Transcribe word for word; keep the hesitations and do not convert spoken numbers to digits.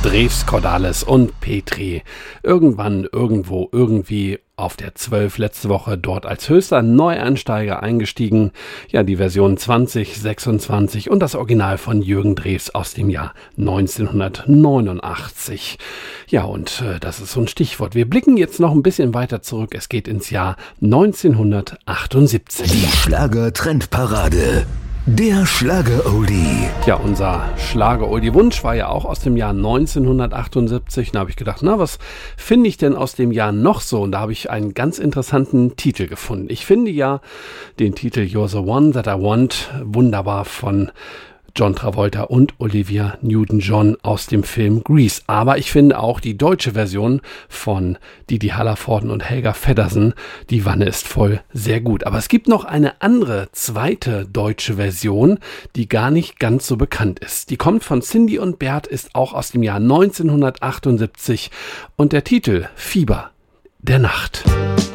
Drews, Cordalis und Petri. Irgendwann, irgendwo, irgendwie auf der zwölf letzte Woche dort als höchster Neueinsteiger eingestiegen. Ja, die Version zwanzig sechsundzwanzig und das Original von Jürgen Drews aus dem Jahr neunzehnhundertneunundachtzig. Ja, und äh, das ist so ein Stichwort. Wir blicken jetzt noch ein bisschen weiter zurück. Es geht ins Jahr neunzehnhundertachtundsiebzig. Die Schlager-Trendparade. Der Schlager-Oldie. Ja, unser Schlager-Oldie-Wunsch war ja auch aus dem Jahr neunzehnhundertachtundsiebzig. Da habe ich gedacht, na, was finde ich denn aus dem Jahr noch so? Und da habe ich einen ganz interessanten Titel gefunden. Ich finde ja den Titel You're the One That I Want wunderbar von John Travolta und Olivia Newton-John aus dem Film Grease. Aber ich finde auch die deutsche Version von Didi Hallervorden und Helga Feddersen, Die Wanne ist voll, sehr gut. Aber es gibt noch eine andere, zweite deutsche Version, die gar nicht ganz so bekannt ist. Die kommt von Cindy und Bert, ist auch aus dem Jahr neunzehnhundertachtundsiebzig und der Titel Fieber der Nacht.